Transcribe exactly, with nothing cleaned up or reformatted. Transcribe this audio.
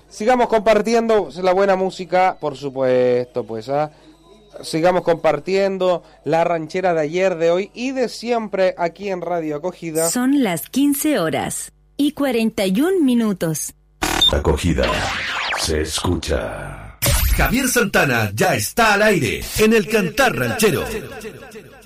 sigamos compartiendo la buena música, por supuesto, pues, ¿ah? Sigamos compartiendo la ranchera de ayer, de hoy y de siempre aquí en Radio Acogida. Son las quince horas y cuarenta y un minutos. Acogida se escucha. Javier Santana ya está al aire en el Cantar Ranchero.